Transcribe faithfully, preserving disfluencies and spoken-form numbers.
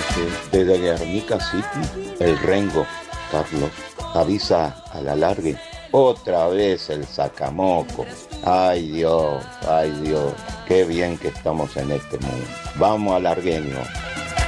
Desde Guernica City, el Rengo, Carlos, avisa a la largue. Otra vez el sacamoco. Ay Dios, ay Dios, qué bien que estamos en este mundo. Vamos al Largueño.